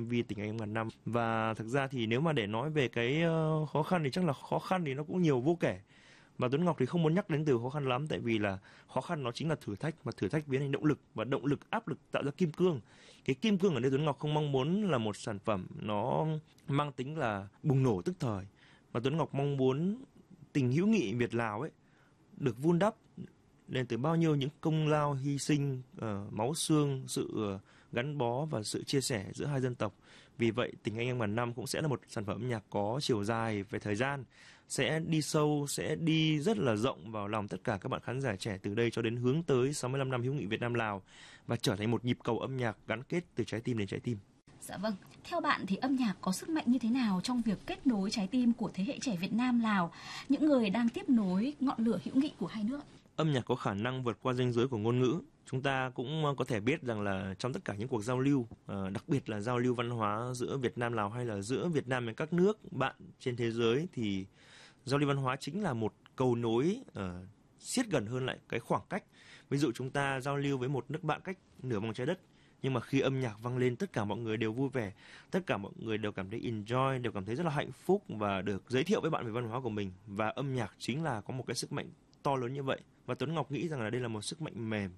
MV Tình Anh Em Ngàn Năm. Và thực ra thì nếu mà để nói về cái khó khăn thì chắc là khó khăn thì nó cũng nhiều vô kể. Và Tuấn Ngọc thì không muốn nhắc đến từ khó khăn lắm, tại vì là khó khăn nó chính là thử thách, và thử thách biến thành động lực, và động lực áp lực tạo ra kim cương. Cái kim cương ở đây Tuấn Ngọc không mong muốn là một sản phẩm nó mang tính là bùng nổ tức thời, mà Tuấn Ngọc mong muốn tình hữu nghị Việt Lào ấy được vun đắp lên từ bao nhiêu những công lao hy sinh, máu xương, sự gắn bó và sự chia sẻ giữa hai dân tộc. Vì vậy Tình Anh Em Ngàn Năm cũng sẽ là một sản phẩm âm nhạc có chiều dài về thời gian, sẽ đi sâu, sẽ đi rất là rộng vào lòng tất cả các bạn khán giả trẻ từ đây cho đến hướng tới 65 năm hữu nghị Việt Nam Lào, và trở thành một nhịp cầu âm nhạc gắn kết từ trái tim đến trái tim. Dạ vâng, theo bạn thì âm nhạc có sức mạnh như thế nào trong việc kết nối trái tim của thế hệ trẻ Việt Nam Lào, những người đang tiếp nối ngọn lửa hữu nghị của hai nước? Âm nhạc có khả năng vượt qua ranh giới của ngôn ngữ. Chúng ta cũng có thể biết rằng là trong tất cả những cuộc giao lưu, đặc biệt là giao lưu văn hóa giữa Việt Nam Lào hay là giữa Việt Nam với các nước bạn trên thế giới, thì giao lưu văn hóa chính là một cầu nối siết gần hơn lại cái khoảng cách. Ví dụ chúng ta giao lưu với một nước bạn cách nửa vòng trái đất, nhưng mà khi âm nhạc vang lên tất cả mọi người đều vui vẻ, tất cả mọi người đều cảm thấy enjoy, đều cảm thấy rất là hạnh phúc và được giới thiệu với bạn về văn hóa của mình. Và âm nhạc chính là có một cái sức mạnh to lớn như vậy. Và Tuấn Ngọc nghĩ rằng là đây là một sức mạnh mềm,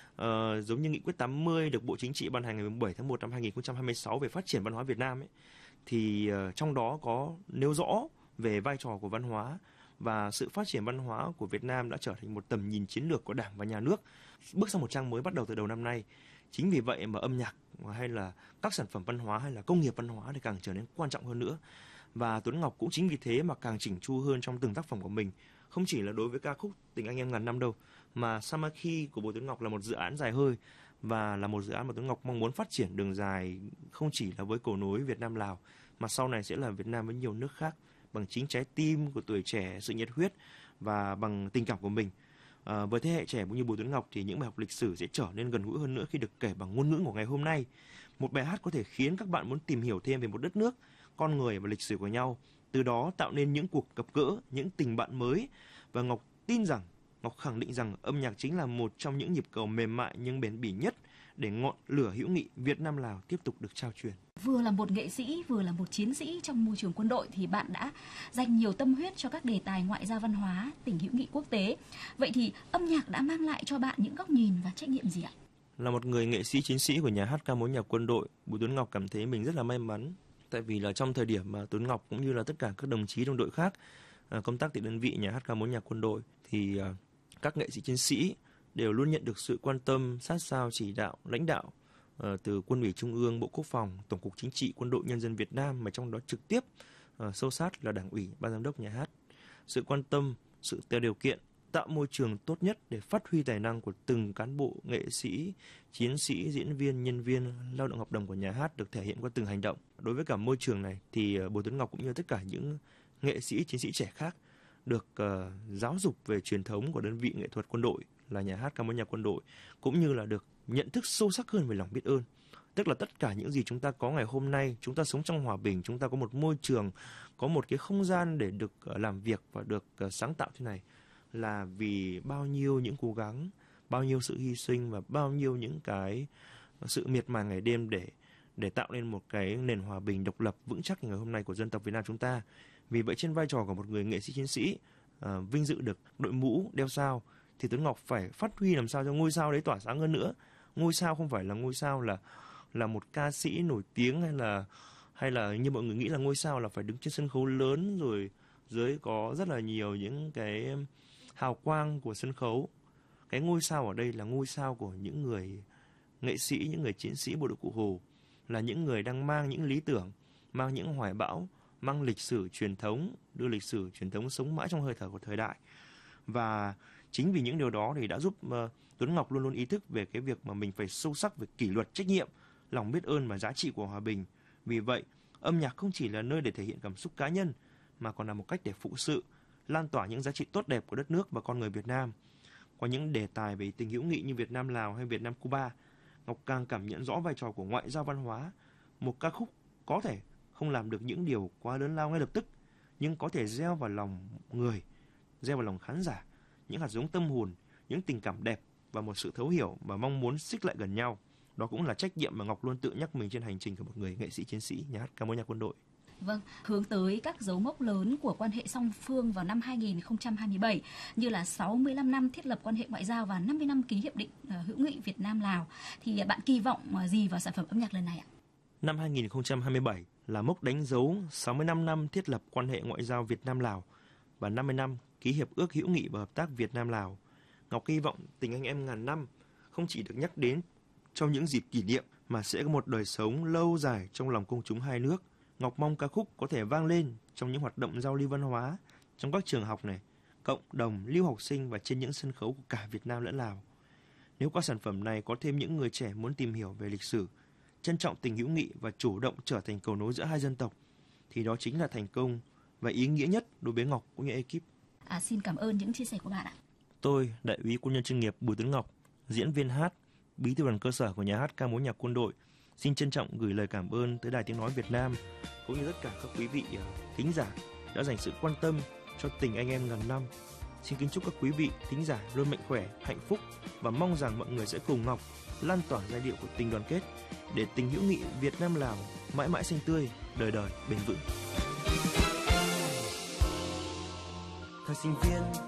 giống như nghị quyết 80 được Bộ Chính trị ban hành ngày 17 tháng 1 năm 2026 về phát triển văn hóa Việt Nam ấy, thì trong đó có nêu rõ về vai trò của văn hóa, và sự phát triển văn hóa của Việt Nam đã trở thành một tầm nhìn chiến lược của Đảng và Nhà nước, bước sang một trang mới bắt đầu từ đầu năm nay. Chính vì vậy mà âm nhạc hay là các sản phẩm văn hóa hay là công nghiệp văn hóa thì càng trở nên quan trọng hơn nữa. Và Tuấn Ngọc cũng chính vì thế mà càng chỉnh chu hơn trong từng tác phẩm của mình. Không chỉ là đối với ca khúc Tình Anh Em Ngàn Năm đâu, mà Samaki của Bùi Tuấn Ngọc là một dự án dài hơi, và là một dự án mà Tuấn Ngọc mong muốn phát triển đường dài không chỉ là với cầu nối Việt Nam Lào, mà sau này sẽ là Việt Nam với nhiều nước khác, bằng chính trái tim của tuổi trẻ, sự nhiệt huyết và bằng tình cảm của mình. Với thế hệ trẻ như Bùi Tuấn Ngọc thì những bài học lịch sử sẽ trở nên gần gũi hơn nữa khi được kể bằng ngôn ngữ của ngày hôm nay. Một bài hát có thể khiến các bạn muốn tìm hiểu thêm về một đất nước, con người và lịch sử của nhau, từ đó tạo nên những cuộc gặp gỡ, những tình bạn mới. Và Ngọc khẳng định rằng âm nhạc chính là một trong những nhịp cầu mềm mại nhưng bền bỉ nhất để ngọn lửa hữu nghị Việt Nam Lào tiếp tục được trao truyền. Vừa là một nghệ sĩ, vừa là một chiến sĩ trong môi trường quân đội thì bạn đã dành nhiều tâm huyết cho các đề tài ngoại giao văn hóa, tình hữu nghị quốc tế. Vậy thì âm nhạc đã mang lại cho bạn những góc nhìn và trách nhiệm gì ạ? Là một người nghệ sĩ chiến sĩ của nhà hát ca mối nhạc quân đội, Bùi Tuấn Ngọc cảm thấy mình rất là may mắn. Tại vì là trong thời điểm mà Tuấn Ngọc cũng như là tất cả các đồng chí đồng đội khác công tác tại đơn vị nhà hát ca mối nhạc quân đội, thì các nghệ sĩ chiến sĩ đều luôn nhận được sự quan tâm sát sao, chỉ đạo, lãnh đạo từ Quân ủy Trung ương, Bộ Quốc phòng, Tổng cục Chính trị Quân đội Nhân dân Việt Nam, mà trong đó trực tiếp sâu sát là Đảng ủy, Ban giám đốc nhà hát. Sự quan tâm, sự tạo điều kiện, tạo môi trường tốt nhất để phát huy tài năng của từng cán bộ, nghệ sĩ, chiến sĩ, diễn viên, nhân viên, lao động hợp đồng của nhà hát được thể hiện qua từng hành động. Đối với cả môi trường này thì Bùi Tuấn Ngọc cũng như tất cả những nghệ sĩ, chiến sĩ trẻ khác được giáo dục về truyền thống của đơn vị nghệ thuật quân đội là nhà hát ca mối nhạc quân đội, cũng như là được nhận thức sâu sắc hơn về lòng biết ơn. Tức là tất cả những gì chúng ta có ngày hôm nay, chúng ta sống trong hòa bình, chúng ta có một môi trường, có một cái không gian để được làm việc và được sáng tạo thế này, là vì bao nhiêu những cố gắng, bao nhiêu sự hy sinh và bao nhiêu những cái sự miệt mài ngày đêm để tạo nên một cái nền hòa bình độc lập vững chắc như ngày hôm nay của dân tộc Việt Nam chúng ta. Vì vậy trên vai trò của một người nghệ sĩ chiến sĩ vinh dự được đội mũ đeo sao, thì Tuấn Ngọc phải phát huy làm sao cho ngôi sao đấy tỏa sáng hơn nữa. Ngôi sao không phải là ngôi sao là một ca sĩ nổi tiếng, hay là như mọi người nghĩ là ngôi sao là phải đứng trên sân khấu lớn rồi dưới có rất là nhiều những cái hào quang của sân khấu. Cái ngôi sao ở đây là ngôi sao của những người nghệ sĩ, những người chiến sĩ bộ đội Cụ Hồ, là những người đang mang những lý tưởng, mang những hoài bão, mang lịch sử truyền thống, đưa lịch sử truyền thống sống mãi trong hơi thở của thời đại. Và chính vì những điều đó thì đã giúp Tuấn Ngọc luôn luôn ý thức về cái việc mà mình phải sâu sắc về kỷ luật, trách nhiệm, lòng biết ơn và giá trị của hòa bình. Vì vậy, âm nhạc không chỉ là nơi để thể hiện cảm xúc cá nhân, mà còn là một cách để phụng sự, lan tỏa những giá trị tốt đẹp của đất nước và con người Việt Nam. Qua những đề tài về tình hữu nghị như Việt Nam Lào hay Việt Nam Cuba, Ngọc càng cảm nhận rõ vai trò của ngoại giao văn hóa. Một ca khúc có thể không làm được những điều quá lớn lao ngay lập tức, nhưng có thể gieo vào lòng người, gieo vào lòng khán giả những hạt giống tâm hồn, những tình cảm đẹp và một sự thấu hiểu và mong muốn xích lại gần nhau. Đó cũng là trách nhiệm mà Ngọc luôn tự nhắc mình trên hành trình của một người nghệ sĩ chiến sĩ Nhà hát ca mối nhạc quân đội. Vâng, hướng tới các dấu mốc lớn của quan hệ song phương vào năm 2027 như là 65 năm thiết lập quan hệ ngoại giao và 50 năm ký hiệp định hữu nghị Việt Nam Lào, thì bạn kỳ vọng gì vào sản phẩm âm nhạc lần này ạ? Năm 2027 là mốc đánh dấu 65 năm thiết lập quan hệ ngoại giao Việt Nam Lào và 50 năm ký hiệp ước hữu nghị và hợp tác Việt Nam Lào. Ngọc hy vọng tình anh em ngàn năm không chỉ được nhắc đến trong những dịp kỷ niệm mà sẽ có một đời sống lâu dài trong lòng công chúng hai nước. Ngọc mong ca khúc có thể vang lên trong những hoạt động giao lưu văn hóa, trong các trường học này, cộng đồng, lưu học sinh và trên những sân khấu của cả Việt Nam lẫn Lào. Nếu qua sản phẩm này có thêm những người trẻ muốn tìm hiểu về lịch sử, trân trọng tình hữu nghị và chủ động trở thành cầu nối giữa hai dân tộc, thì đó chính là thành công và ý nghĩa nhất đối với Ngọc cũng như ekip. Xin cảm ơn những chia sẻ của bạn ạ. Tôi, Đại úy quân nhân chuyên nghiệp Bùi Tuấn Ngọc, diễn viên hát, bí thư đoàn cơ sở của Nhà hát ca mối nhạc quân đội, xin trân trọng gửi lời cảm ơn tới Đài Tiếng nói Việt Nam cũng như tất cả các quý vị thính giả đã dành sự quan tâm cho tình anh em ngàn năm. Xin kính chúc các quý vị thính giả luôn mạnh khỏe, hạnh phúc và mong rằng mọi người sẽ cùng Ngọc lan tỏa giai điệu của tình đoàn kết để tình hữu nghị Việt Nam Lào mãi mãi xanh tươi, đời đời bền vững. Thời sinh viên